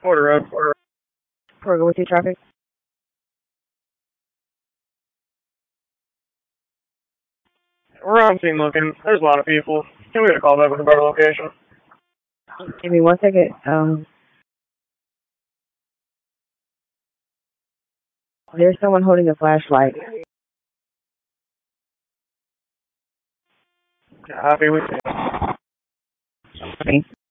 Order up, order up. Porter, with your traffic? We're on scene looking. There's a lot of people. Can we get a call back with a better location? Give me 1 second. There's someone holding a flashlight. Happy with you. Thanks.